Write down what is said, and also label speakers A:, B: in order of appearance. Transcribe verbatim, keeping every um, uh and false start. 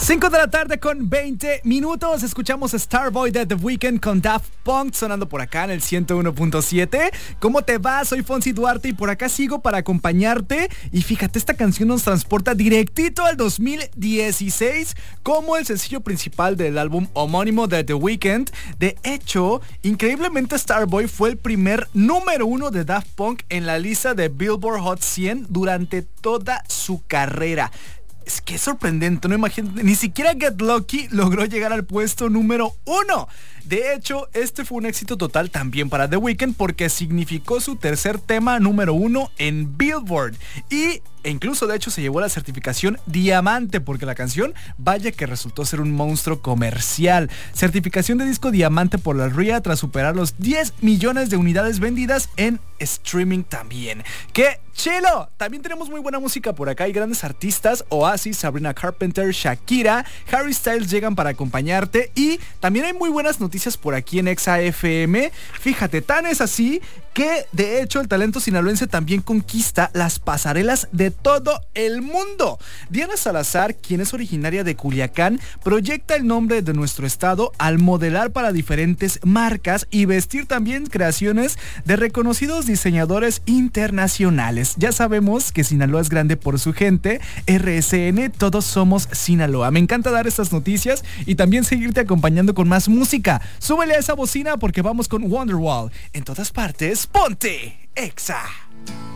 A: cinco de la tarde con veinte minutos. Escuchamos Starboy de The Weeknd con Daft Punk sonando por acá en el ciento uno punto siete. ¿Cómo te va? Soy Fonsi Duarte y por acá sigo para acompañarte. Y fíjate, esta canción nos transporta directito al dos mil dieciséis como el sencillo principal del álbum homónimo de The Weeknd. De hecho, increíblemente Starboy fue el primer número uno de Daft Punk en la lista de Billboard Hot cien durante toda su carrera. Es que es sorprendente, no imagínate, ni siquiera Get Lucky logró llegar al puesto número uno. De hecho, este fue un éxito total también para The Weeknd porque significó su tercer tema número uno en Billboard. Y e incluso de hecho se llevó la certificación diamante porque la canción, vaya que resultó ser un monstruo comercial. Certificación de disco diamante por la R I A tras superar los diez millones de unidades vendidas en streaming también. ¡Qué chilo! También tenemos muy buena música por acá. Hay grandes artistas: Oasis, Sabrina Carpenter, Shakira, Harry Styles llegan para acompañarte. Y también hay muy buenas noticias por aquí en Exa F M. Fíjate, tan es así que de hecho el talento sinaloense también conquista las pasarelas de todo el mundo. Diana Salazar, quien es originaria de Culiacán, proyecta el nombre de nuestro estado al modelar para diferentes marcas y vestir también creaciones de reconocidos diseñadores internacionales. Ya sabemos que Sinaloa es grande por su gente. R S N, todos somos Sinaloa. Me encanta dar estas noticias y también seguirte acompañando con más música. Súbele a esa bocina porque vamos con Wonderwall. En todas partes, ponte Exa.